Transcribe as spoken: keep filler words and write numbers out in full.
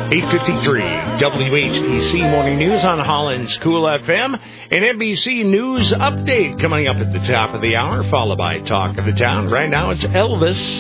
eight fifty-three W H T C Morning News on Holland's Cool F M. An N B C News update coming up at the top of the hour, followed by Talk of the Town. Right now it's Elvis.